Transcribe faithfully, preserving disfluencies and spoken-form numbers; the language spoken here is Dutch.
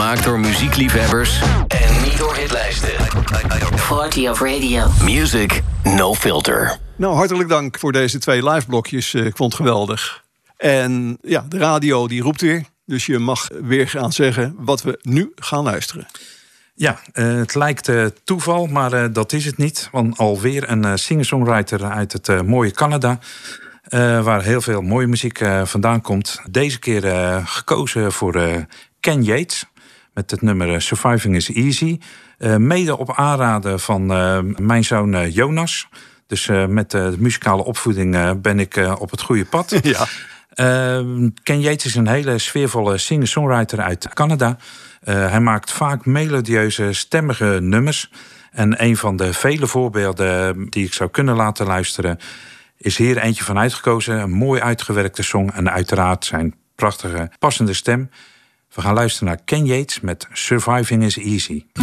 Gemaakt door muziekliefhebbers en niet door hitlijsten. forty of Radio. Music No Filter. Nou, hartelijk dank voor deze twee live blokjes. Ik vond het geweldig. En ja, de radio die roept weer. Dus je mag weer gaan zeggen wat we nu gaan luisteren. Ja, uh, het lijkt uh, toeval, maar uh, dat is het niet. Want alweer een uh, singer-songwriter uit het uh, mooie Canada. Uh, waar heel veel mooie muziek uh, vandaan komt. Deze keer uh, gekozen voor uh, Ken Yates. Met het nummer uh, Surviving is Easy. Uh, mede op aanraden van uh, mijn zoon uh, Jonas. Dus uh, met uh, de muzikale opvoeding uh, ben ik uh, op het goede pad. Ja. Uh, Ken Yates is een hele sfeervolle singer-songwriter uit Canada. Uh, hij maakt vaak melodieuze, stemmige nummers. En een van de vele voorbeelden die ik zou kunnen laten luisteren is hier eentje van uitgekozen. Een mooi uitgewerkte song en uiteraard zijn prachtige, passende stem. We gaan luisteren naar Ken Yates met Surviving is Easy.